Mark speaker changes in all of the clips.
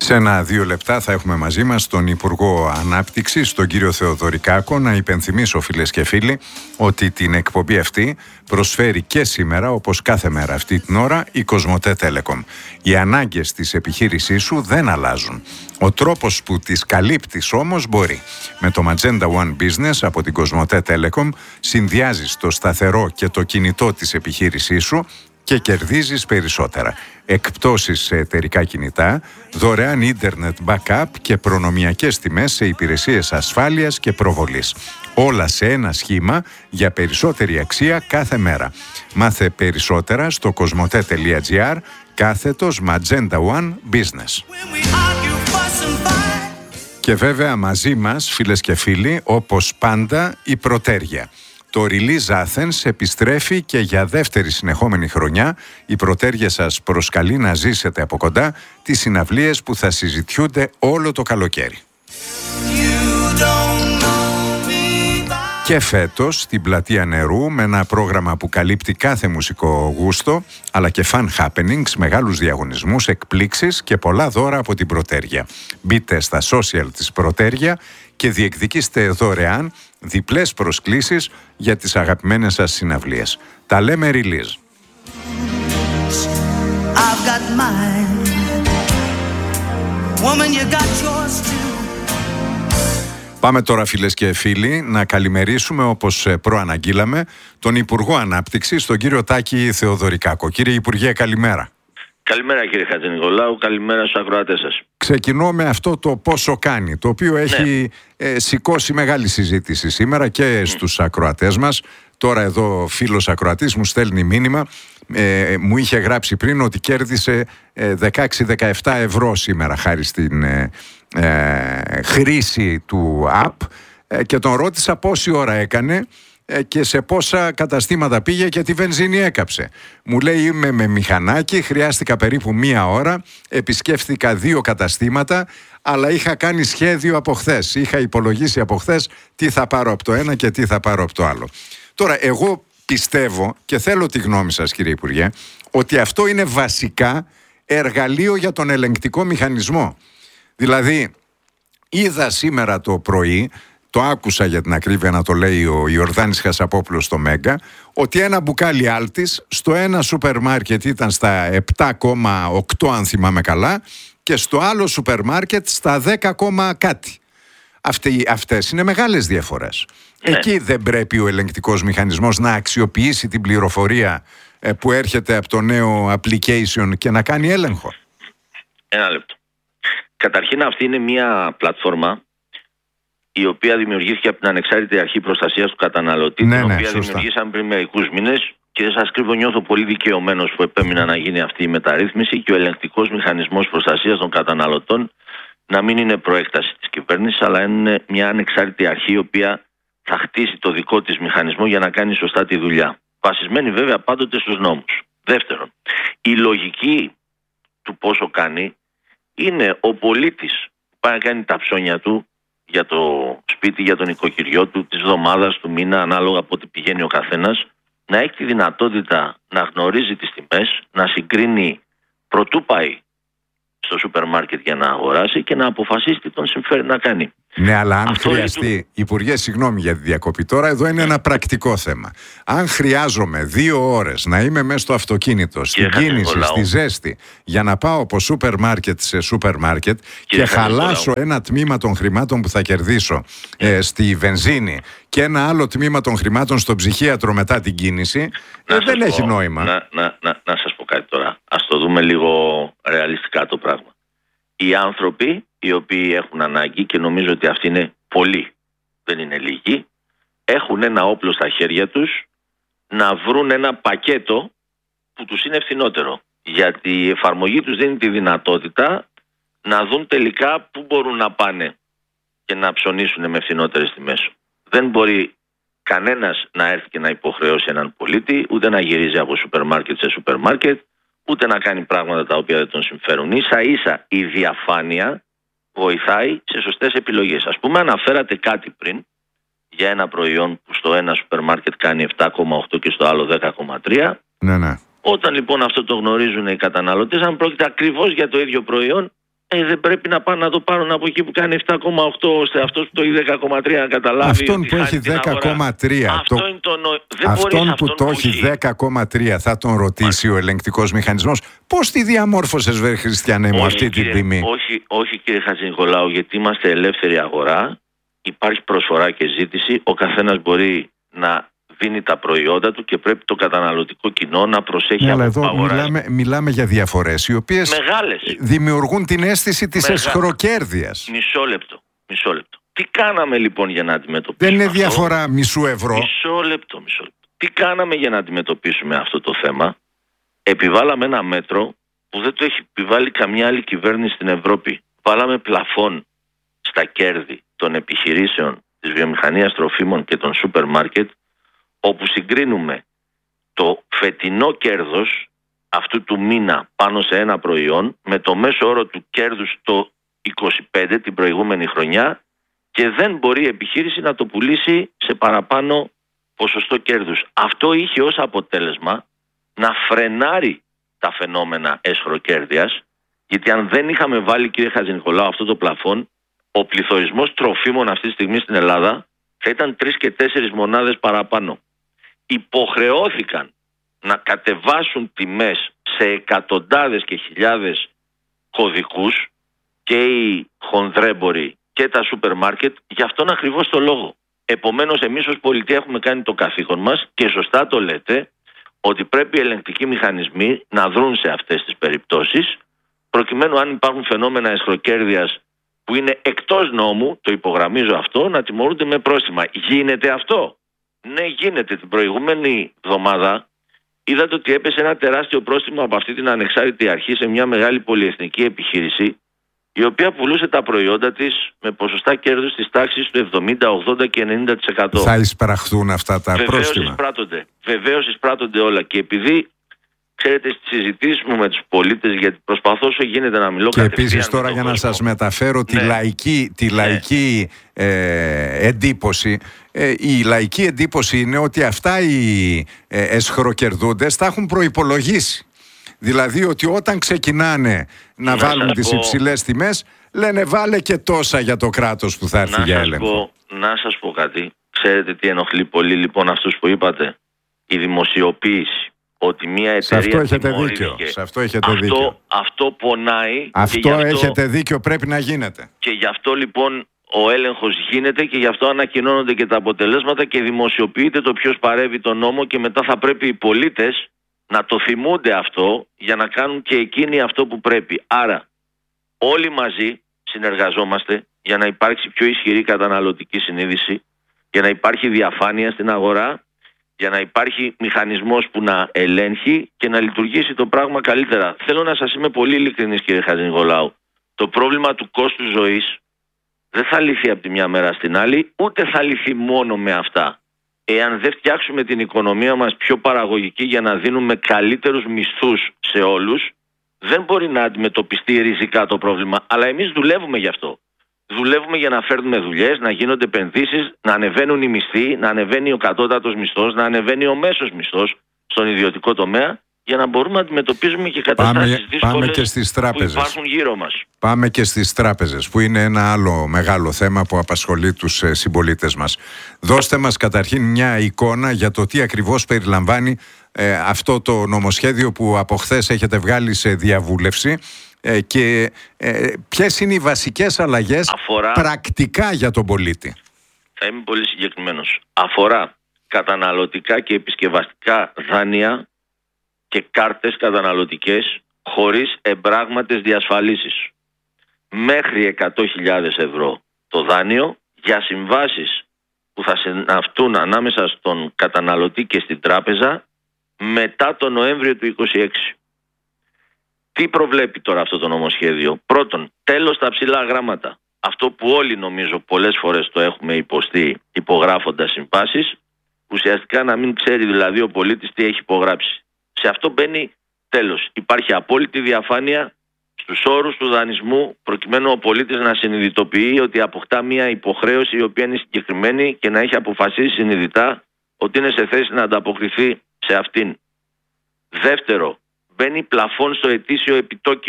Speaker 1: Σε 1-2 λεπτά θα έχουμε μαζί μας τον Υπουργό Ανάπτυξης, τον κύριο Θεοδωρικάκο. Να υπενθυμίσω, φίλες και φίλοι, ότι την εκπομπή αυτή προσφέρει και σήμερα, όπως κάθε μέρα αυτή την ώρα, η Κοσμοτέ Telecom. Οι ανάγκες της επιχείρησής σου δεν αλλάζουν. Ο τρόπος που τις καλύπτεις όμως μπορεί. Με το Magenda One Business από την Κοσμοτέ Telecom συνδυάζεις το σταθερό και το κινητό της επιχείρησής σου και κερδίζεις περισσότερα. Εκπτώσεις σε εταιρικά κινητά, δωρεάν ίντερνετ backup και προνομιακές τιμές σε υπηρεσίες ασφάλειας και προβολής. Όλα σε ένα σχήμα για περισσότερη αξία κάθε μέρα. Μάθε περισσότερα στο cosmote.gr /Magenda One Business. Και βέβαια μαζί μας, φίλες και φίλοι, όπως πάντα, η Πρωτέρια. Το Release Athens επιστρέφει και για δεύτερη συνεχόμενη χρονιά η Πρωτέρια σας προσκαλεί να ζήσετε από κοντά τις συναυλίες που θα συζητιούνται όλο το καλοκαίρι. Και φέτος στην Πλατεία Νερού, με ένα πρόγραμμα που καλύπτει κάθε μουσικό γούστο, αλλά και fun happenings, μεγάλους διαγωνισμούς, εκπλήξεις και πολλά δώρα από την Πρωτέρια. Μπείτε στα social της Πρωτέρια και διεκδικήστε δωρεάν διπλές προσκλήσεις για τις αγαπημένες σας συναυλίες. Τα λέμε Release. Πάμε τώρα, φίλες και φίλοι, να καλημερίσουμε, όπως προαναγγείλαμε, τον Υπουργό Ανάπτυξης, τον κύριο Τάκη Θεοδωρικάκο. Κύριε Υπουργέ, καλημέρα.
Speaker 2: Καλημέρα, κύριε Χατζηνικολάου, καλημέρα στους ακροατές σας.
Speaker 1: Ξεκινώ με αυτό το πόσο κάνει, το οποίο έχει σηκώσει μεγάλη συζήτηση σήμερα και στους ακροατές μας. Τώρα εδώ φίλος ακροατής μου στέλνει μήνυμα, μου είχε γράψει πριν ότι κέρδισε 16-17 ευρώ σήμερα χάρη στην χρήση του app και τον ρώτησα πόση ώρα έκανε και σε πόσα καταστήματα πήγε και τη βενζίνη έκαψε. Μου λέει είμαι με μηχανάκι, χρειάστηκα περίπου 1 ώρα, επισκέφθηκα 2 καταστήματα, αλλά είχα κάνει σχέδιο από χθες. Είχα υπολογίσει από χθες τι θα πάρω από το ένα και τι θα πάρω από το άλλο. Τώρα εγώ πιστεύω και θέλω τη γνώμη σας, κύριε Υπουργέ, ότι αυτό είναι βασικά εργαλείο για τον ελεγκτικό μηχανισμό. Δηλαδή είδα σήμερα το πρωί, το άκουσα για την ακρίβεια να το λέει ο Ιορδάνης Χασαπόπουλος στο Μέγκα, ότι ένα μπουκάλι Άλτης στο ένα σούπερ μάρκετ ήταν στα 7,8 αν θυμάμαι καλά και στο άλλο σούπερ μάρκετ στα 10, κάτι. Αυτές είναι μεγάλες διαφορές. Εκεί δεν πρέπει ο ελεγκτικός μηχανισμός να αξιοποιήσει την πληροφορία που έρχεται από το νέο application και να κάνει έλεγχο?
Speaker 2: Ένα λεπτό. Καταρχήν αυτή είναι μια πλατφόρμα η οποία δημιουργήθηκε από την Ανεξάρτητη Αρχή Προστασίας του Καταναλωτή, την οποία δημιουργήσαμε πριν μερικούς μήνες και δεν σας κρύβω, νιώθω πολύ δικαιωμένος που επέμεινα να γίνει αυτή η μεταρρύθμιση και ο ελεγκτικός μηχανισμός προστασίας των καταναλωτών να μην είναι προέκταση της κυβέρνησης, αλλά είναι μια ανεξάρτητη αρχή η οποία θα χτίσει το δικό της μηχανισμό για να κάνει σωστά τη δουλειά. Βασισμένη βέβαια πάντοτε στους νόμους. Δεύτερον, η λογική του πόσο κάνει είναι ο πολίτης που πάει να κάνει τα ψώνια του για το σπίτι, για τον οικοκυριό του, της εβδομάδας, του μήνα, ανάλογα από ό,τι πηγαίνει ο καθένας, να έχει τη δυνατότητα να γνωρίζει τις τιμές, να συγκρίνει προτού πάει στο σούπερ μάρκετ για να αγοράσει και να αποφασίσει τι τον συμφέρει να κάνει.
Speaker 1: Ναι, αλλά αν χρειαστεί, Υπουργέ, συγγνώμη για τη διακοπή, τώρα εδώ είναι ένα πρακτικό θέμα. Αν χρειάζομαι 2 ώρες να είμαι μέσα στο αυτοκίνητο, στην κίνηση, στη ζέστη, για να πάω από σούπερ μάρκετ σε σούπερ μάρκετ και χαλάσω ένα τμήμα των χρημάτων που θα κερδίσω στη βενζίνη και ένα άλλο τμήμα των χρημάτων στο ψυχίατρο μετά την κίνηση, δεν έχει νόημα.
Speaker 2: Να σας πω κάτι τώρα. Ας το δούμε λίγο ρεαλιστικά το πράγμα. Οι άνθρωποι οι οποίοι έχουν ανάγκη, και νομίζω ότι αυτοί είναι πολλοί, δεν είναι λίγοι, έχουν ένα όπλο στα χέρια τους να βρουν ένα πακέτο που τους είναι φθηνότερο. Γιατί η εφαρμογή τους δίνει τη δυνατότητα να δουν τελικά πού μπορούν να πάνε και να ψωνίσουν με φθηνότερες τιμές. Δεν μπορεί κανένας να έρθει και να υποχρεώσει έναν πολίτη, ούτε να γυρίζει από σούπερ μάρκετ σε σούπερ μάρκετ, ούτε να κάνει πράγματα τα οποία δεν τον συμφέρουν. Ίσα ίσα η διαφάνεια βοηθάει σε σωστές επιλογές. Ας πούμε, αναφέρατε κάτι πριν για ένα προϊόν που στο ένα σούπερ μάρκετ κάνει 7,8 και στο άλλο 10,3.
Speaker 1: Ναι.
Speaker 2: Όταν λοιπόν αυτό το γνωρίζουν οι καταναλωτές, αν πρόκειται ακριβώς για το ίδιο προϊόν, δεν πρέπει να πάνε να το πάρουν από εκεί που κάνει 7,8, ώστε αυτός που το έχει 10,3 να καταλάβει.
Speaker 1: Αυτόν που έχει 10,3. Αυτόν που το έχει 10,3 θα τον ρωτήσει ο ελεγκτικός μηχανισμός πώς τη διαμόρφωσες, βρε Χριστιανέ μου, αυτή την τιμή?
Speaker 2: Όχι κύριε Χατζηνικολάου, γιατί είμαστε ελεύθερη αγορά, υπάρχει προσφορά και ζήτηση, ο καθένας μπορεί να δίνει τα προϊόντα του και πρέπει το καταναλωτικό κοινό να προσέχει.
Speaker 1: Αλλά εδώ μιλάμε για διαφορές οι οποίες δημιουργούν την αίσθηση της εσχροκέρδειας.
Speaker 2: Μισό λεπτό. Τι κάναμε λοιπόν για να αντιμετωπίσουμε?
Speaker 1: Δεν είναι διαφορά μισού ευρώ.
Speaker 2: Μισό λεπτό. Τι κάναμε για να αντιμετωπίσουμε αυτό το θέμα? Επιβάλαμε ένα μέτρο που δεν το έχει επιβάλει καμιά άλλη κυβέρνηση στην Ευρώπη. Βάλαμε πλαφόν στα κέρδη των επιχειρήσεων της βιομηχανίας τροφίμων και των σούπερ μάρκετ, όπου συγκρίνουμε το φετινό κέρδος αυτού του μήνα πάνω σε ένα προϊόν με το μέσο όρο του κέρδους το 25 την προηγούμενη χρονιά, και δεν μπορεί η επιχείρηση να το πουλήσει σε παραπάνω ποσοστό κέρδους. Αυτό είχε ως αποτέλεσμα να φρενάρει τα φαινόμενα εσχροκέρδειας, γιατί αν δεν είχαμε βάλει, κύριε Χατζηνικολάου, αυτό το πλαφόν, ο πληθωρισμός τροφίμων αυτή τη στιγμή στην Ελλάδα θα ήταν 3 και 4 μονάδες παραπάνω. Υποχρεώθηκαν να κατεβάσουν τιμές σε εκατοντάδες και χιλιάδες κωδικούς και οι χονδρέμποροι και τα σούπερ μάρκετ για αυτόν ακριβώς το λόγο. Επομένως, εμείς ως πολιτεία έχουμε κάνει το καθήκον μας και σωστά το λέτε, ότι πρέπει οι ελεγκτικοί μηχανισμοί να δρουν σε αυτές τις περιπτώσεις, προκειμένου αν υπάρχουν φαινόμενα εσχροκέρδειας που είναι εκτός νόμου, το υπογραμμίζω αυτό, να τιμωρούνται με πρόστιμα. Γίνεται αυτό? Ναι, γίνεται. Την προηγούμενη εβδομάδα είδατε ότι έπεσε ένα τεράστιο πρόστιμο από αυτή την ανεξάρτητη αρχή σε μια μεγάλη πολυεθνική επιχείρηση, η οποία πουλούσε τα προϊόντα της με ποσοστά κέρδους της τάξης του 70, 80 και 90%.
Speaker 1: Θα εισπραχθούν αυτά τα πρόστιμα?
Speaker 2: Βεβαίως εισπράττονται όλα. Και επειδή, ξέρετε, στις συζητήσεις μου με τους πολίτες, γιατί προσπαθώ όσο γίνεται να μιλώ κατευθείαν.
Speaker 1: Και επίσης τώρα για να σας μεταφέρω τη λαϊκή εντύπωση. Η λαϊκή εντύπωση είναι ότι αυτά οι εσχροκερδούντες τα έχουν προϋπολογίσει. Δηλαδή ότι όταν ξεκινάνε να βάλουν τις υψηλές τιμές, λένε βάλε και τόσα για το κράτος που θα έρθει για έλεγχο.
Speaker 2: Να σας πω κάτι. Ξέρετε τι ενοχλεί πολύ λοιπόν αυτούς που είπατε? Η δημοσιοποίηση. Ότι μια εταιρεία.
Speaker 1: Σε αυτό έχετε δίκιο.
Speaker 2: Αυτό πονάει.
Speaker 1: Αυτό έχετε δίκιο, πρέπει να γίνεται.
Speaker 2: Και γι' αυτό λοιπόν ο έλεγχος γίνεται και γι' αυτό ανακοινώνονται και τα αποτελέσματα και δημοσιοποιείται το ποιος παρέβει τον νόμο, και μετά θα πρέπει οι πολίτες να το θυμούνται αυτό για να κάνουν και εκείνοι αυτό που πρέπει. Άρα όλοι μαζί συνεργαζόμαστε για να υπάρξει πιο ισχυρή καταναλωτική συνείδηση, για να υπάρχει διαφάνεια στην αγορά, για να υπάρχει μηχανισμός που να ελέγχει και να λειτουργήσει το πράγμα καλύτερα. Θέλω να σας είμαι πολύ ειλικρινής, κύριε Χατζηνικολάου. Το πρόβλημα του κόστους ζωής δεν θα λυθεί από τη μια μέρα στην άλλη, ούτε θα λυθεί μόνο με αυτά. Εάν δεν φτιάξουμε την οικονομία μας πιο παραγωγική για να δίνουμε καλύτερους μισθούς σε όλους, δεν μπορεί να αντιμετωπιστεί ριζικά το πρόβλημα. Αλλά εμείς δουλεύουμε γι' αυτό. Δουλεύουμε για να φέρνουμε δουλειές, να γίνονται επενδύσεις, να ανεβαίνουν οι μισθοί, να ανεβαίνει ο κατώτατος μισθός, να ανεβαίνει ο μέσος μισθός στον ιδιωτικό τομέα, για να μπορούμε να αντιμετωπίζουμε και καταστάσεις δύσκολες που υπάρχουν γύρω μας.
Speaker 1: Πάμε και στις τράπεζες, που είναι ένα άλλο μεγάλο θέμα που απασχολεί τους συμπολίτες μας. Δώστε μας καταρχήν μια εικόνα για το τι ακριβώς περιλαμβάνει αυτό το νομοσχέδιο που από χθες έχετε βγάλει σε διαβούλευση, και ποιες είναι οι βασικές αλλαγές πρακτικά για τον πολίτη.
Speaker 2: Θα είμαι πολύ συγκεκριμένος. Αφορά καταναλωτικά και επισκευαστικά δάνεια και κάρτες καταναλωτικές χωρίς εμπράγματες διασφαλίσεις. Μέχρι 100.000 ευρώ το δάνειο για συμβάσεις που θα συναυτούν ανάμεσα στον καταναλωτή και στην τράπεζα μετά το Νοέμβριο του 2026. Τι προβλέπει τώρα αυτό το νομοσχέδιο? Πρώτον, τέλος στα ψηλά γράμματα. Αυτό που όλοι νομίζω πολλές φορές το έχουμε υποστεί υπογράφοντας συμβάσεις, ουσιαστικά να μην ξέρει δηλαδή ο πολίτης τι έχει υπογράψει. Σε αυτό μπαίνει τέλος. Υπάρχει απόλυτη διαφάνεια στους όρους του δανεισμού, προκειμένου ο πολίτης να συνειδητοποιεί ότι αποκτά μια υποχρέωση η οποία είναι συγκεκριμένη και να έχει αποφασίσει συνειδητά ότι είναι σε θέση να ανταποκριθεί σε αυτήν. Δεύτερο, μπαίνει πλαφόν στο ετήσιο επιτόκιο,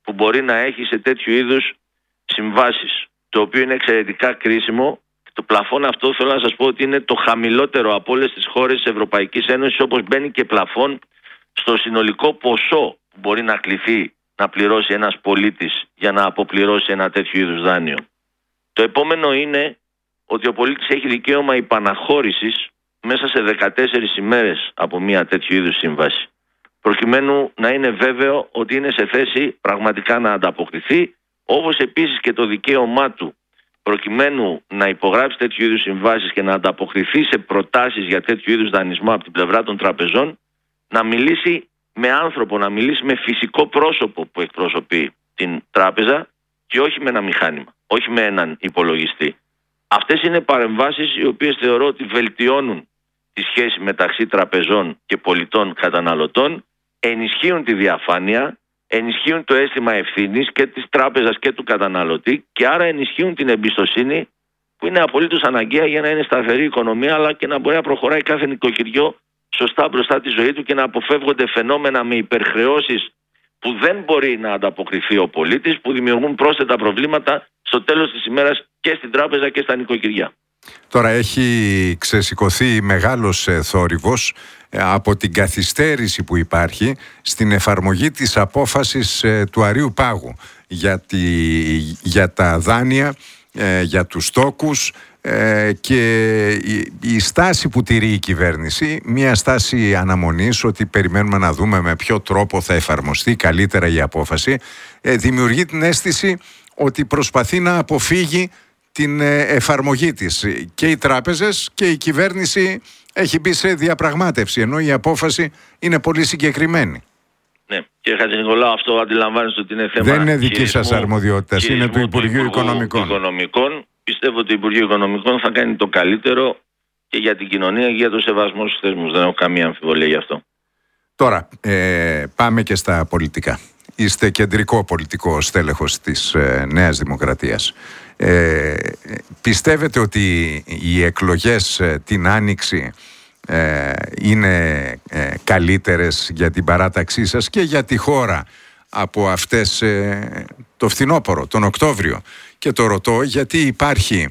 Speaker 2: που μπορεί να έχει σε τέτοιου είδους συμβάσεις, το οποίο είναι εξαιρετικά κρίσιμο. Το πλαφόν αυτό θέλω να σας πω ότι είναι το χαμηλότερο από όλες τις χώρες της Ευρωπαϊκής Ένωσης, όπως μπαίνει και πλαφόν στο συνολικό ποσό που μπορεί να κληθεί να πληρώσει ένας πολίτης για να αποπληρώσει ένα τέτοιο είδους δάνειο. Το επόμενο είναι ότι ο πολίτης έχει δικαίωμα υπαναχώρησης μέσα σε 14 ημέρες από μια τέτοιου είδους σύμβαση, προκειμένου να είναι βέβαιο ότι είναι σε θέση πραγματικά να ανταποκριθεί, όπως επίσης και το δικαίωμά του προκειμένου να υπογράψει τέτοιου είδους συμβάσεις και να ανταποκριθεί σε προτάσεις για τέτοιου είδους δανεισμό από την πλευρά των τραπεζών, να μιλήσει με άνθρωπο, να μιλήσει με φυσικό πρόσωπο που εκπροσωπεί την τράπεζα και όχι με ένα μηχάνημα, όχι με έναν υπολογιστή. Αυτές είναι παρεμβάσεις οι οποίες θεωρώ ότι βελτιώνουν τη σχέση μεταξύ τραπεζών και πολιτών καταναλωτών, ενισχύουν τη διαφάνεια, ενισχύουν το αίσθημα ευθύνης και της τράπεζας και του καταναλωτή και άρα ενισχύουν την εμπιστοσύνη που είναι απολύτως αναγκαία για να είναι σταθερή η οικονομία, αλλά και να μπορεί να προχωράει κάθε νοικοκυριό σωστά μπροστά τη ζωή του και να αποφεύγονται φαινόμενα με υπερχρεώσεις που δεν μπορεί να ανταποκριθεί ο πολίτης, που δημιουργούν πρόσθετα προβλήματα στο τέλος της ημέρας και στην τράπεζα και στα νοικοκυριά.
Speaker 1: Τώρα έχει ξεσηκωθεί μεγάλος θόρυβος από την καθυστέρηση που υπάρχει στην εφαρμογή της απόφασης του Αρείου Πάγου για τα δάνεια, για τους τόκους, και η στάση που τηρεί η κυβέρνηση, μια στάση αναμονής ότι περιμένουμε να δούμε με ποιο τρόπο θα εφαρμοστεί καλύτερα η απόφαση, δημιουργεί την αίσθηση ότι προσπαθεί να αποφύγει την εφαρμογή της. Και οι τράπεζες και η κυβέρνηση έχει μπει σε διαπραγμάτευση, ενώ η απόφαση είναι πολύ συγκεκριμένη.
Speaker 2: Ναι, κύριε Χατζηνικολάου, αυτό αντιλαμβάνεστε ότι είναι θέμα.
Speaker 1: Δεν είναι δική σας αρμοδιότητα, είναι του Υπουργείου
Speaker 2: Οικονομικών. Πιστεύω ότι το Υπουργείο Οικονομικών θα κάνει το καλύτερο και για την κοινωνία και για το σεβασμό στους θεσμούς. Δεν έχω καμία αμφιβολία γι' αυτό.
Speaker 1: Τώρα, πάμε και στα πολιτικά. Είστε κεντρικό πολιτικό στέλεχος της Νέας Δημοκρατίας. Πιστεύετε ότι οι εκλογές την Άνοιξη είναι καλύτερες για την παράταξή σας και για τη χώρα από αυτές το φθινόπωρο, τον Οκτώβριο? Και το ρωτώ γιατί υπάρχει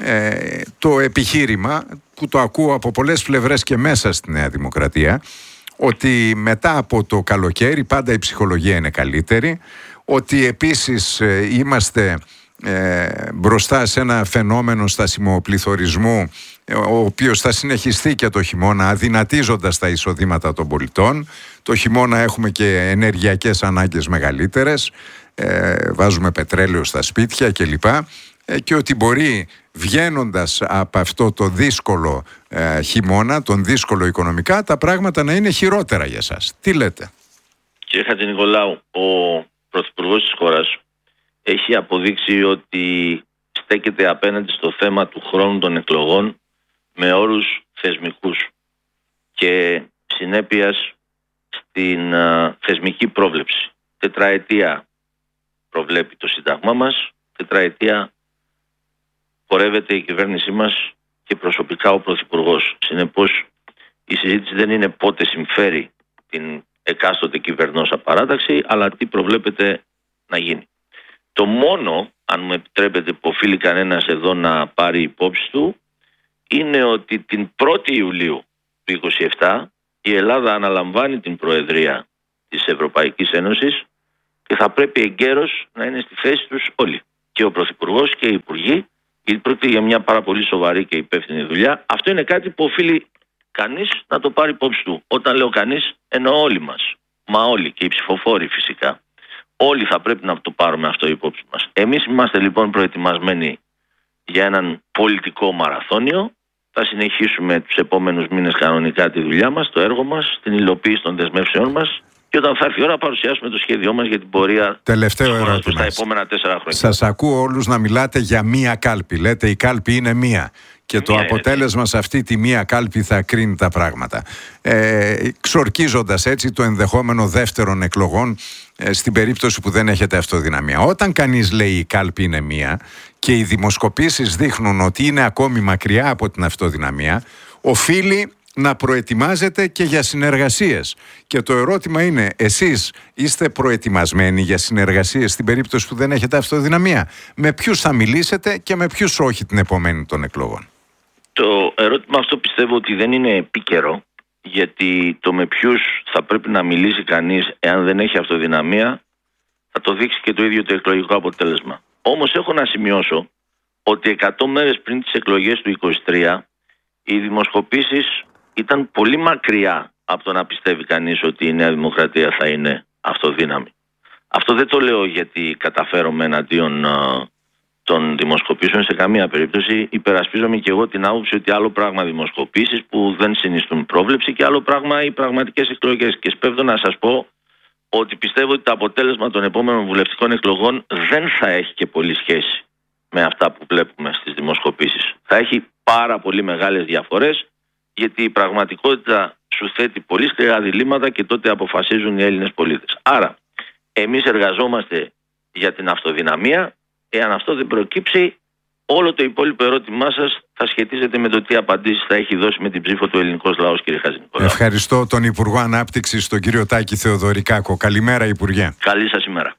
Speaker 1: το επιχείρημα που το ακούω από πολλές πλευρές και μέσα στη Νέα Δημοκρατία, ότι μετά από το καλοκαίρι πάντα η ψυχολογία είναι καλύτερη, ότι επίσης είμαστε μπροστά σε ένα φαινόμενο στασιμοπληθωρισμού ο οποίος θα συνεχιστεί και το χειμώνα, αδυνατίζοντας τα εισοδήματα των πολιτών. Το χειμώνα έχουμε και ενεργειακές ανάγκες μεγαλύτερες, βάζουμε πετρέλαιο στα σπίτια κλπ. Και ότι μπορεί, βγαίνοντας από αυτό το δύσκολο χειμώνα, τον δύσκολο οικονομικά, τα πράγματα να είναι χειρότερα για σας. Τι λέτε?
Speaker 2: Κύριε Χατζηνικολάου, ο Πρωθυπουργός της χώρας έχει αποδείξει ότι στέκεται απέναντι στο θέμα του χρόνου των εκλογών με όρους θεσμικούς και συνέπειας στην θεσμική πρόβλεψη. Τετραετία προβλέπει το Σύνταγμά μας, τετραετία πορεύεται η κυβέρνησή μας και προσωπικά ο Πρωθυπουργός. Συνεπώς η συζήτηση δεν είναι πότε συμφέρει την εκάστοτε κυβερνώσα παράταξη, αλλά τι προβλέπεται να γίνει. Το μόνο, αν μου επιτρέπετε, που οφείλει κανένας εδώ να πάρει υπόψη του, είναι ότι την 1η Ιουλίου του 2027 η Ελλάδα αναλαμβάνει την Προεδρία της Ευρωπαϊκής Ένωσης και θα πρέπει εγκαίρως να είναι στη θέση τους όλοι. Και ο Πρωθυπουργός και οι Υπουργοί, γιατί πρόκειται για μια πάρα πολύ σοβαρή και υπεύθυνη δουλειά. Αυτό είναι κάτι που οφείλει κανείς να το πάρει υπόψη του. Όταν λέω κανείς, εννοώ όλοι μας. Μα όλοι, και οι ψηφοφόροι φυσικά. Όλοι θα πρέπει να το πάρουμε αυτό υπόψη μας. Εμείς είμαστε λοιπόν προετοιμασμένοι για έναν πολιτικό μαραθώνιο. Θα συνεχίσουμε τους επόμενους μήνες κανονικά τη δουλειά μας, το έργο μας, την υλοποίηση των δεσμεύσεών μας. Και όταν θα έρθει η ώρα, παρουσιάσουμε το σχέδιό μας για την πορεία στα επόμενα 4 χρόνια.
Speaker 1: Σας ακούω όλους να μιλάτε για μία κάλπη. Λέτε η κάλπη είναι μία. Και το αποτέλεσμα σε αυτή τη μία κάλπη θα κρίνει τα πράγματα. Ξορκίζοντας έτσι το ενδεχόμενο δεύτερων εκλογών στην περίπτωση που δεν έχετε αυτοδυναμία. Όταν κανείς λέει η κάλπη είναι μία και οι δημοσκοπήσεις δείχνουν ότι είναι ακόμη μακριά από την αυτοδυναμία, οφείλει να προετοιμάζετε και για συνεργασίες. Και το ερώτημα είναι, εσείς είστε προετοιμασμένοι για συνεργασίες στην περίπτωση που δεν έχετε αυτοδυναμία? Με ποιους θα μιλήσετε και με ποιους όχι την επομένη των εκλογών?
Speaker 2: Το ερώτημα αυτό πιστεύω ότι δεν είναι επίκαιρο, γιατί το με ποιους θα πρέπει να μιλήσει κανείς εάν δεν έχει αυτοδυναμία θα το δείξει και το ίδιο το εκλογικό αποτέλεσμα. Όμως έχω να σημειώσω ότι 100 μέρες πριν τις εκλογές του 2023 οι δημοσκοπήσεις ήταν πολύ μακριά από το να πιστεύει κανείς ότι η Νέα Δημοκρατία θα είναι αυτοδύναμη. Αυτό δεν το λέω γιατί καταφέρομαι εναντίον των δημοσκοπήσεων σε καμία περίπτωση. Υπερασπίζομαι και εγώ την άποψη ότι άλλο πράγμα δημοσκοπήσεις που δεν συνιστούν πρόβλεψη και άλλο πράγμα οι πραγματικές εκλογές. Και σπέβδω να σας πω ότι πιστεύω ότι το αποτέλεσμα των επόμενων βουλευτικών εκλογών δεν θα έχει και πολύ σχέση με αυτά που βλέπουμε στις δημοσκοπήσεις. Θα έχει πάρα πολύ μεγάλες διαφορές, γιατί η πραγματικότητα σου θέτει πολύ σκληρά διλήμματα και τότε αποφασίζουν οι Έλληνες πολίτες. Άρα, εμείς εργαζόμαστε για την αυτοδυναμία. Εάν αυτό δεν προκύψει, όλο το υπόλοιπο ερώτημά σας θα σχετίζεται με το τι απαντήσεις θα έχει δώσει με την ψήφο του ελληνικός λαός, κύριε Χατζηνικολάου.
Speaker 1: Ευχαριστώ τον Υπουργό Ανάπτυξης, τον κύριο Τάκη Θεοδωρικάκο. Καλημέρα, Υπουργέ.
Speaker 2: Καλή σας ημέρα.